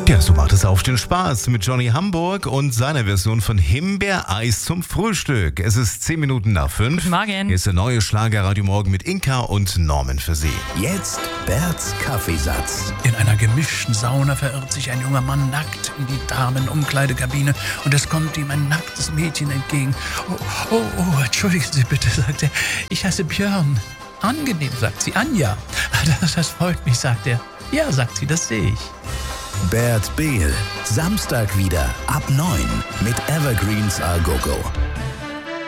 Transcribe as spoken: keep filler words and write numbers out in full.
Ja, so macht es Aufstehen Spaß mit Johnny Hamburg und seiner Version von Himbeereis zum Frühstück. Es ist zehn Minuten nach fünf. Guten Morgen. Hier ist der neue Schlager Radio Morgen mit Inka und Norman für Sie. Jetzt Berts Kaffeesatz. In einer gemischten Sauna verirrt sich ein junger Mann nackt in die Damenumkleidekabine und es kommt ihm ein nacktes Mädchen entgegen. Oh, oh, oh, entschuldigen Sie bitte, sagt er. Ich heiße Björn. Angenehm, sagt sie. Anja. Das, das freut mich, sagt er. Ja, sagt sie, das sehe ich. Bert Behl. Samstag wieder ab neun mit Evergreens A Go Go.